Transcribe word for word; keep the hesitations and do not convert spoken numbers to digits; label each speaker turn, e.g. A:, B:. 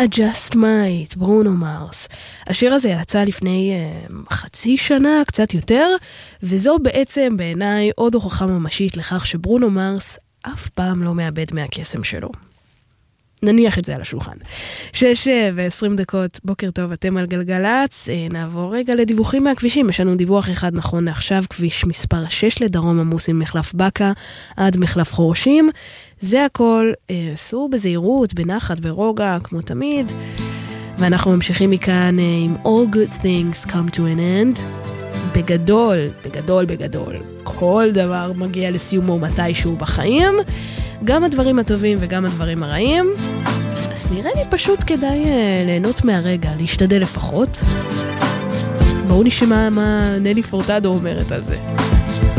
A: I just might, ברונו מרס. השיר הזה יצא לפני uh, חצי שנה, קצת יותר, וזו בעצם בעיניי עוד הוכחה ממשית לכך שברונו מרס אף פעם לא מאבד מהקסם שלו. נניח את זה על השולחן. שש ועשרים דקות, בוקר טוב, אתם על גלגלץ. נעבור רגע לדיווחים מהכבישים. יש לנו דיווח אחד נכון לעכשיו, כביש מספר שש לדרום עמוס ממחלף בקה עד מחלף חורשים. זה הכל, עשו בזהירות, בנחת, ברוגע, כמו תמיד. ואנחנו ממשיכים מכאן עם All Good Things Come to an End. בגדול, בגדול, בגדול. כל דבר מגיע לסיומו מתישהו בחיים. גם הדברים הטובים וגם הדברים הרעים. אז נראה לי פשוט כדאי ליהנות מהרגע, להשתדל לפחות. בואו נשמע מה נלי פורטדו אומרת על זה.